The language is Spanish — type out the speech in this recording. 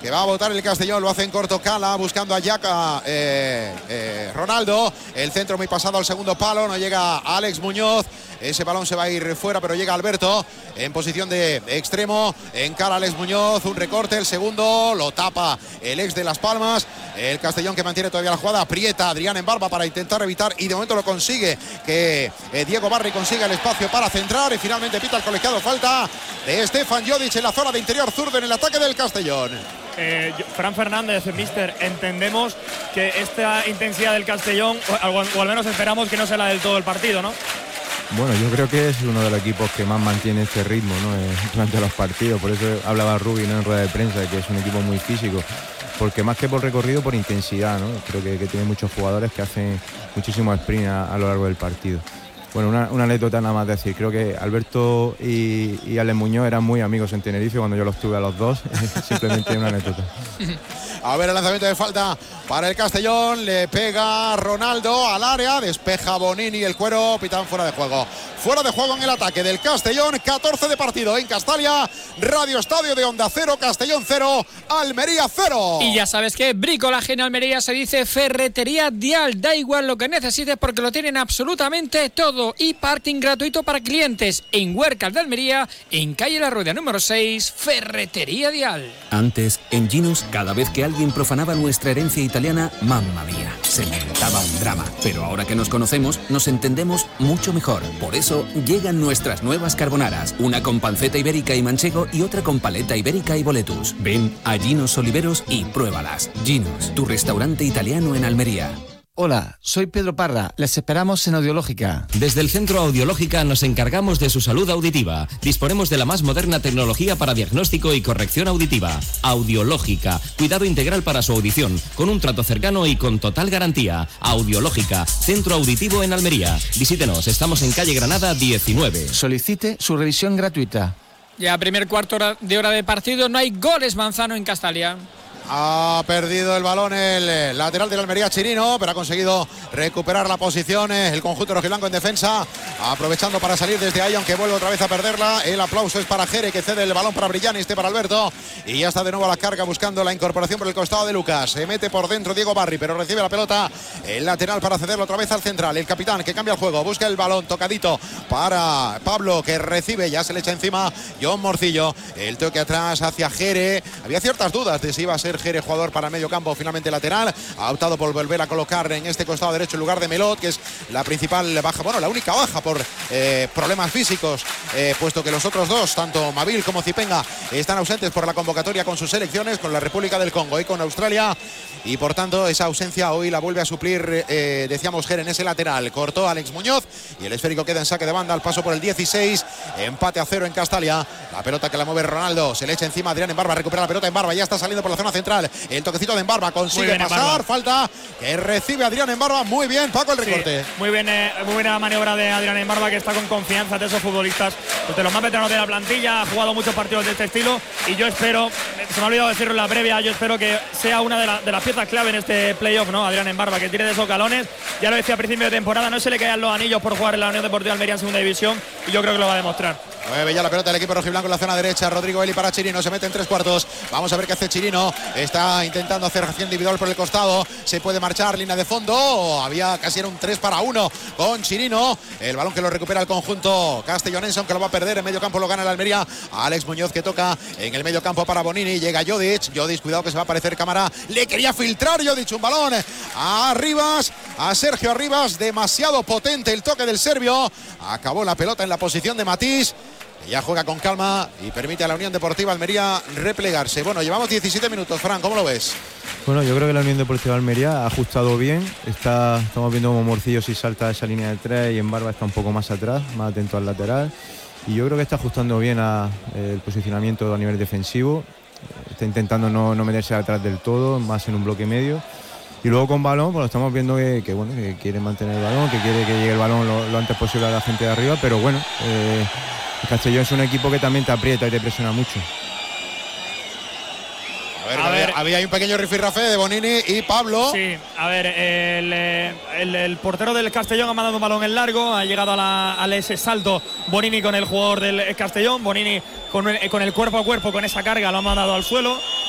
que va a botar el Castellón, lo hace en corto Cala, buscando a Yaka, Ronaldo, el centro muy pasado al segundo palo, no llega Alex Muñoz, ese balón se va a ir fuera, pero llega Alberto en posición de extremo, encara Alex Muñoz, un recorte, el segundo, lo tapa el ex de Las Palmas, el Castellón que mantiene todavía la jugada, aprieta Adrián Embarba para intentar evitar, y de momento lo consigue, que Diego Barri consiga el espacio para centrar, y finalmente pita el colegiado falta de Stefan Jodic en la zona de interior zurdo en el ataque del Castellón. Fran Fernández, mister, entendemos que esta intensidad del Castellón, o al menos esperamos que no sea la del todo el partido, ¿no? Bueno, yo creo que es uno de los equipos que más mantiene este ritmo, ¿no? Durante los partidos. Por eso hablaba Rubí, ¿no?, en rueda de prensa, que es un equipo muy físico. Porque más que por recorrido, por intensidad, ¿no? Creo que tiene muchos jugadores que hacen muchísimo sprint a lo largo del partido. Bueno, una anécdota nada más decir. Creo que Alberto y Alex Muñoz eran muy amigos en Tenerife cuando yo los tuve a los dos. Simplemente una anécdota. A ver el lanzamiento de falta para el Castellón. Le pega Ronaldo al área. Despeja Bonini el cuero. Pitán fuera de juego. Fuera de juego en el ataque del Castellón. 14 de partido en Castalia. Radio Estadio de Onda 0. Castellón 0. Almería 0. Y ya sabes que bricolaje en Almería se dice Ferretería Dial. Da igual lo que necesites porque lo tienen absolutamente todo. Y parking gratuito para clientes en Huércal de Almería, en calle La Rueda número 6, Ferretería Dial. Antes, en Ginos, cada vez que alguien profanaba nuestra herencia italiana, mamma mía, se montaba un drama. Pero ahora que nos conocemos, nos entendemos mucho mejor. Por eso llegan nuestras nuevas carbonaras, una con panceta ibérica y manchego y otra con paleta ibérica y boletus. Ven a Ginos Oliveros y pruébalas. Ginos, tu restaurante italiano en Almería. Hola, soy Pedro Parra. Les esperamos en Audiológica. Desde el Centro Audiológica nos encargamos de su salud auditiva. Disponemos de la más moderna tecnología para diagnóstico y corrección auditiva. Audiológica, cuidado integral para su audición, con un trato cercano y con total garantía. Audiológica, Centro Auditivo en Almería. Visítenos, estamos en calle Granada 19. Solicite su revisión gratuita. Ya primer cuarto de hora de partido, no hay goles Manzano en Castalia. Ha perdido el balón el lateral de la Almería, Chirino, pero ha conseguido recuperar la posición el conjunto rojiblanco en defensa, aprovechando para salir desde ahí, aunque vuelve otra vez a perderla. El aplauso es para Jere, que cede el balón para Brillán, para Alberto, y ya está de nuevo a la carga buscando la incorporación por el costado de Lucas. Se mete por dentro Diego Barri, pero recibe la pelota el lateral para cederlo otra vez al central. El capitán que cambia el juego, busca el balón tocadito para Pablo, que recibe, ya se le echa encima John Morcillo. El toque atrás hacia Jere. Había ciertas dudas de si iba a ser Jere jugador para medio campo, finalmente lateral. Ha optado por volver a colocar en este costado derecho en lugar de Melot, que es la principal baja, bueno, la única baja por problemas físicos, puesto que los otros dos, tanto Mabil como Zipenga, están ausentes por la convocatoria con sus selecciones, con la República del Congo y con Australia, y por tanto esa ausencia hoy la vuelve a suplir, decíamos, Jere en ese lateral. Cortó Alex Muñoz y el esférico queda en saque de banda al paso por el 16. Empate a 0 en Castalia. La pelota que la mueve Ronaldo, se le echa encima Adrián Embarba, recupera la pelota Embarba, ya está saliendo por la zona central. El toquecito de Embarba consigue pasar. Embarba. Falta que recibe Adrián Embarba. Muy bien, Paco, el recorte. Sí, muy buena maniobra de Adrián Embarba, que está con confianza de esos futbolistas, de los más veteranos de la plantilla. Ha jugado muchos partidos de este estilo y yo espero, se me ha olvidado decirlo en la previa, yo espero que sea una de las piezas clave en este playoff, ¿no? Adrián Embarba, que tire de esos galones. Ya lo decía a principio de temporada, no se le caen los anillos por jugar en la Unión Deportiva Almería en segunda división, y yo creo que lo va a demostrar. Mueve ya la pelota del equipo rojiblanco en la zona derecha. Rodrigo Eli para Chirino, se mete en tres cuartos. Vamos a ver qué hace Chirino. Está intentando hacer acción individual por el costado. Se puede marchar, línea de fondo. Había casi era un 3-1 con Chirino. El balón que lo recupera el conjunto castellonense, aunque lo va a perder. En medio campo lo gana el Almería. Alex Muñoz, que toca en el medio campo para Bonini. Llega Jodic. Jodic, cuidado que se va a aparecer cámara. Le quería filtrar Jodic un balón a Arribas, a Sergio Arribas. Demasiado potente el toque del serbio. Acabó la pelota en la posición de Matís. Ya juega con calma y permite a la Unión Deportiva Almería replegarse. Bueno, llevamos 17 minutos, Fran, ¿cómo lo ves? Bueno, yo creo que la Unión Deportiva Almería ha ajustado bien. Estamos viendo como Morcillo sí salta esa línea de 3 y Embarba está un poco más atrás, más atento al lateral. Y yo creo que está ajustando bien el posicionamiento a nivel defensivo. Está intentando no meterse atrás del todo, más en un bloque medio. Y luego con balón, bueno, estamos viendo que quiere mantener el balón, que quiere que llegue el balón lo antes posible a la gente de arriba, pero bueno, el Castellón es un equipo que también te aprieta y te presiona mucho. A ver, había un pequeño rifirrafe de Bonini y Pablo. Sí, a ver, el portero del Castellón ha mandado un balón en largo, ha llegado al ese salto Bonini con el jugador del Castellón. Bonini con el cuerpo a cuerpo, con esa carga, lo ha mandado al suelo.